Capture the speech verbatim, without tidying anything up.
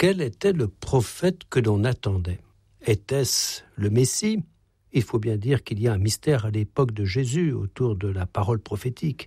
Quel était le prophète que l'on attendait ? Était-ce le Messie ? Il faut bien dire qu'il y a un mystère à l'époque de Jésus autour de la parole prophétique.